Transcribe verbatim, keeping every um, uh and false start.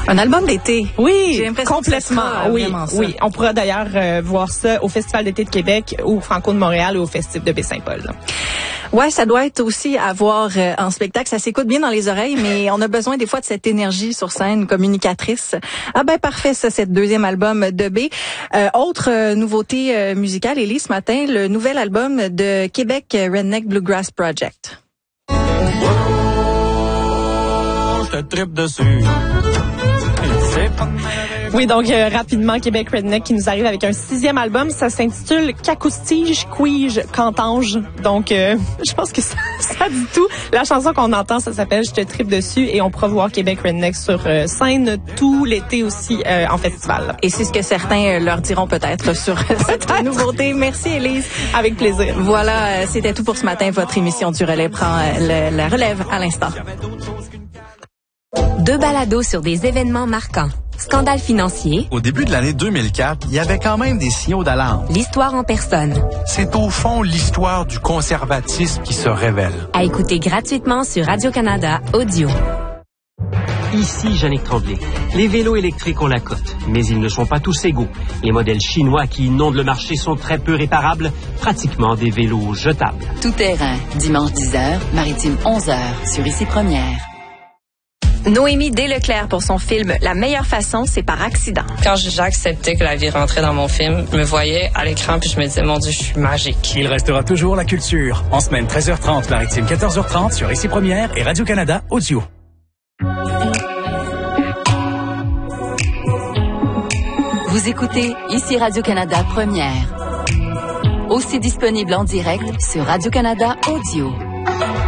Un album d'été. Oui, J'ai l'impression complètement. que ça sera oui, vraiment ça. oui. On pourra d'ailleurs euh, voir ça au Festival d'été de Québec, au Franco de Montréal et au Festif de Baie-Saint-Paul. Ouais, ça doit être aussi à voir euh, en spectacle. Ça s'écoute bien dans les oreilles, mais on a besoin des fois de cette énergie sur scène communicatrice. Ah ben parfait, ça, c'est le deuxième album de B. Euh, autre euh, nouveauté euh, musicale, Élie, ce matin, le nouvel album de Québec Redneck Bluegrass Project. Oh, je te tripe dessus. Oui, donc euh, rapidement, Québec Redneck qui nous arrive avec un sixième album. Ça s'intitule Cacoustige, Quige, Cantange. Donc, euh, je pense que ça, ça dit tout. La chanson qu'on entend, ça s'appelle Je te tripe dessus et on pourra voir Québec Redneck sur euh, scène tout l'été aussi euh, en festival. Et c'est ce que certains euh, leur diront peut-être sur cette nouveauté. Merci, Élise. Avec plaisir. Voilà, euh, c'était tout pour ce matin. Votre émission du relais prend euh, le, la relève à l'instant. Deux balados sur des événements marquants. Scandale financier. Au début de l'année deux mille quatre, il y avait quand même des signaux d'alarme. L'histoire en personne. C'est au fond l'histoire du conservatisme qui se révèle. À écouter gratuitement sur Radio-Canada Audio. Ici Jannick Tremblay. Les vélos électriques ont la cote, mais ils ne sont pas tous égaux. Les modèles chinois qui inondent le marché sont très peu réparables, pratiquement des vélos jetables. Tout terrain, dimanche dix heures, maritime onze heures, sur Ici Première. Noémie Desleclerc pour son film La meilleure façon, c'est par accident. Quand j'ai accepté que la vie rentrait dans mon film, je me voyais à l'écran puis je me disais, mon Dieu, je suis magique. Il restera toujours la culture. En semaine treize heures trente, maritime quatorze heures trente sur Ici Première et Radio-Canada Audio. Vous écoutez Ici Radio-Canada Première. Aussi disponible en direct sur Radio-Canada Audio.